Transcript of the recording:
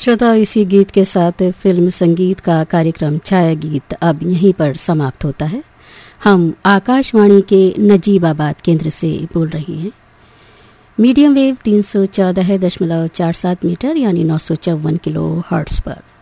श्रोताओं, इसी गीत के साथ फिल्म संगीत का कार्यक्रम छाया गीत अब यहीं पर समाप्त होता है। हम आकाशवाणी के नजीबाबाद केंद्र से बोल रहे हैं। मीडियम वेव 314.47 मीटर यानी 954 किलो हर्ट्ज पर।